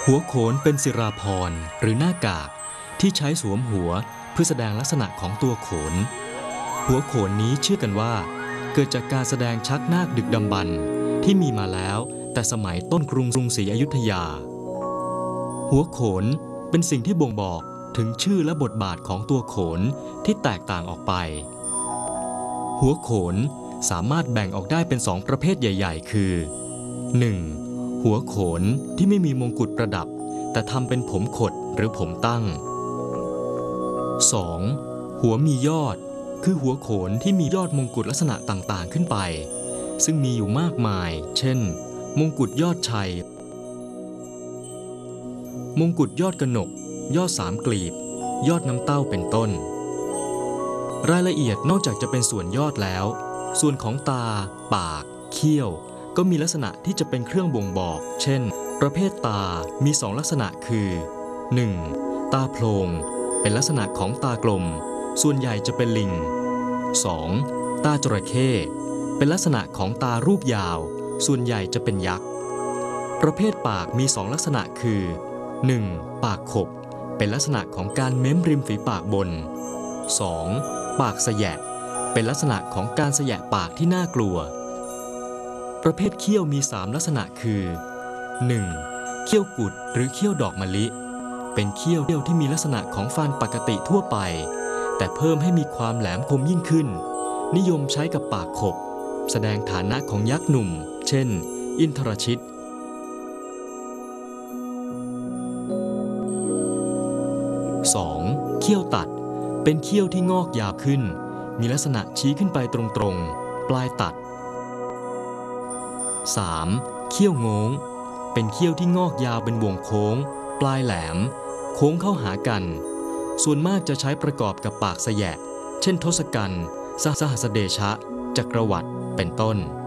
หัวโขนเป็นศิราภรณ์หรือหน้ากากที่ใช้สวมหัวเพื่อแสดงลักษณะของตัวโขนหัวโขนนี้เชื่อกันว่าเกิดจากการแสดงชักนาคดึกดำบรรพ์ที่มีมาแล้วแต่สมัยต้นกรุงศรีอยุธยาหัวโขนเป็นสิ่งที่บ่งบอกถึงชื่อและบทบาทของตัวโขนที่แตกต่างออกไปหัวโขนสามารถแบ่งออกได้เป็นสองประเภทใหญ่ๆคือ 1. หัวโขนที่ไม่มีมงกุฎประดับแต่ทำเป็นผมขดหรือผมตั้ง 2. หัวมียอดคือหัวโขนที่มียอดมงกุฎลักษณะต่างๆขึ้นไปซึ่งมีอยู่มากมายเช่นมงกุฎยอดชัยมงกุฎยอดกนกยอดสามกลีบยอดน้ำเต้าเป็นต้นรายละเอียดนอกจากจะเป็นส่วนยอดแล้วส่วนของตาปากเขี้ยวก็มีลักษณะที่จะเป็นเครื่องบ่งบอกเช่นประเภทตามี2ลักษณะคือ 1. ตาโพลงเป็นลักษณะของตากลมส่วนใหญ่จะเป็นลิง 2. ตาจระเข้เป็นลักษณะของตารูปยาวส่วนใหญ่จะเป็นยักษ์ประเภทปากมี2ลักษณะคือ 1. ปากขบเป็นลักษณะของการเม้มริมฝีปากบน 2. ปากแสยะเป็นลักษณะของการแสยะปากที่น่ากลัวประเภทเขี้ยวมี3ลักษณะคือ 1. เขี้ยวกุดหรือเขี้ยวดอกมะลิเป็นเขี้ยวที่มีลักษณะของฟันปกติทั่วไปแต่เพิ่มให้มีความแหลมคมยิ่งขึ้นนิยมใช้กับปากขบแสดงฐานะของยักษ์หนุ่มเช่นอินทรชิต 2. เขี้ยวตัดเป็นเขี้ยวที่งอกยาวขึ้นมีลักษณะชี้ขึ้นไปตรงๆปลายตัด 3. เขี้ยวโง้งเป็นเขี้ยวที่งอกยาวเป็นวงโค้งปลายแหลมโค้งเข้าหากันส่วนมากจะใช้ประกอบกับปากแสยะเช่นทศกัณฐ์สหัสเดชะจักรวรรดิเป็นต้น